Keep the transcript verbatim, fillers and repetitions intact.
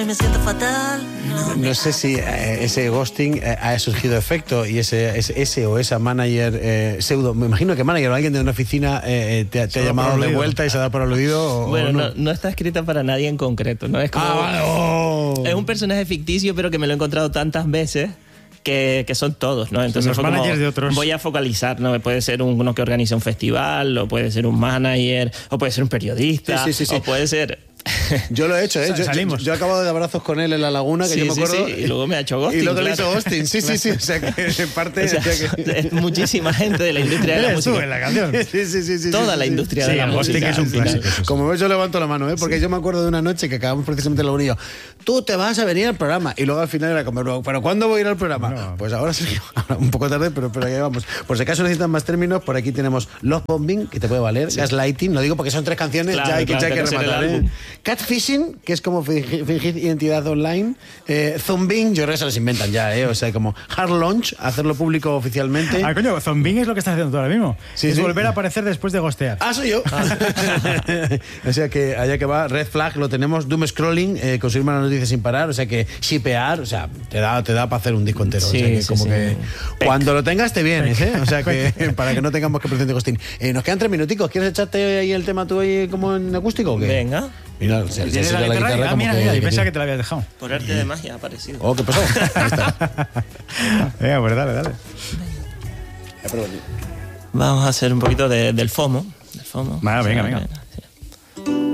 Me siento fatal. No, no sé si eh, ese ghosting eh, ha surgido efecto y ese, ese, ese o esa manager eh, pseudo, me imagino que manager o alguien de una oficina eh, te, te ha llamado de vuelta y se ha dado por aludido. O, bueno, o no. No, no está escrita para nadie en concreto, ¿no? Es como, ah, vale. Oh. Es un personaje ficticio, pero que me lo he encontrado tantas veces que, que son todos, ¿no? Entonces los fue como, managers de otros. Voy a focalizar, ¿no? Puede ser uno que organiza un festival, o puede ser un manager, o puede ser un periodista, sí, sí, sí, sí. o puede ser... Yo lo he hecho, ¿eh? Yo, yo, yo he acabado de abrazos con él en la laguna, que sí, yo me acuerdo. Sí, sí. Y luego me ha hecho ghosting. Y luego claro. le he hecho ghosting, sí, sí, sí. O sea, que en parte. O sea, o sea que... es muchísima gente de la industria de la música. Sube la canción. Sí, sí, sí, sí. Toda sí, la sí. industria sí, de la el música. ghosting es un clásico. Como ves, yo levanto la mano, ¿eh? Porque sí. yo me acuerdo de una noche que acabamos precisamente en la unidad. Tú te vas a venir al programa. Y luego al final era como, ¿pero cuándo voy a ir al programa? No. Pues ahora sí, un poco tarde, pero, pero ya vamos. Por si acaso necesitan más términos, por aquí tenemos Love Bombing, que te puede valer. Sí. Gaslighting, lo digo porque son tres canciones, claro, ya hay que, claro, ya hay que rematar. ¿eh? Catfishing, que es como fingir identidad online. Eh, Zombing, yo creo que se los inventan ya, ¿eh? O sea, como hard launch, hacerlo público oficialmente. Ah, coño, Zombing es lo que estás haciendo tú ahora mismo. Sí, es sí. volver a aparecer después de ghostear. Ah, soy yo. Ah. O sea que allá que va, Red Flag lo tenemos, Doom Scrolling, eh, conseguir una noticia sin parar, o sea que shipear, o sea, te da, te da para hacer un disco entero. Sí, o sea que sí, como sí. que Peck. cuando lo tengas te vienes, ¿eh? O sea que para que no tengamos que presentar ghosting. Eh, nos quedan tres minuticos, ¿quieres echarte ahí el tema tú ahí como en acústico o qué? Venga. Mira, se, se ¿Tienes la la guitarra? guitarra Ah, como mira, que, mira, yo que pensaba tiene. que te la habías dejado. Por arte de magia ha aparecido. Oh, ¿qué pasó? Ahí está. Venga, pues dale, dale. Vamos a hacer un poquito de, del FOMO. Del FOMO. Vale, O sea, venga, venga. Sí.